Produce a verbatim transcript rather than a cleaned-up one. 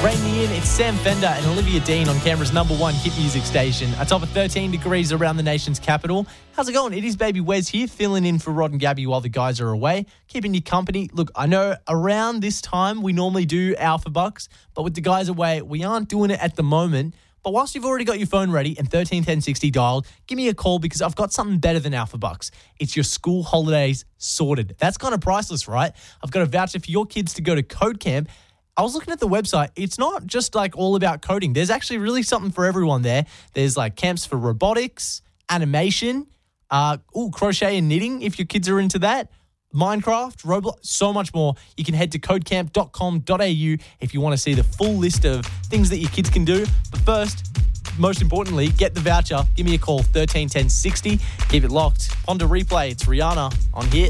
Rein me in, it's Sam Fender and Olivia Dean on Canberra's number one hit music station. A top of thirteen degrees around the nation's capital. How's it going? It is Baby Wes here, filling in for Rod and Gabby while the guys are away, keeping you company. Look, I know around this time we normally do Alpha Bucks, but with the guys away, we aren't doing it at the moment. But whilst you've already got your phone ready and thirteen ten sixty dialed, give me a call because I've got something better than Alpha Bucks. It's your school holidays sorted. That's kind of priceless, right? I've got a voucher for your kids to go to Code Camp. I was looking at the website. It's not just like all about coding. There's actually really something for everyone there. There's like camps for robotics, animation, uh, ooh, crochet and knitting if your kids are into that. Minecraft, Roblox, so much more. You can head to codecamp dot com dot a u if you want to see the full list of things that your kids can do. But first, most importantly, get the voucher. Give me a call, thirteen ten sixty. Keep it locked. Honda Replay, it's Rihanna on Hit.